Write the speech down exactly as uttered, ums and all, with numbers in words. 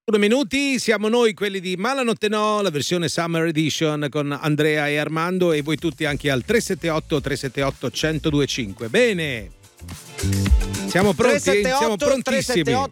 Minuti, siamo noi quelli di Malanotte No, la versione Summer Edition con Andrea e Armando, e voi tutti anche al tre sette otto tre sette otto uno zero due cinque. Bene, siamo pronti? Siamo prontissimi.